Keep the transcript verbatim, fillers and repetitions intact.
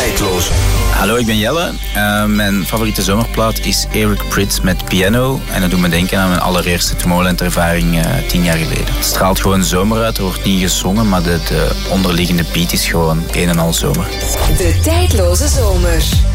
Tijdloos. Hallo, ik ben Jelle. Uh, mijn favoriete zomerplaat is Eric Prydz met Piano. En dat doet me denken aan mijn allereerste Tomorrowland-ervaring uh, tien jaar geleden. Het straalt gewoon zomer uit, er wordt niet gezongen, maar de, de onderliggende beat is gewoon een en al zomer. De Tijdloze Zomer.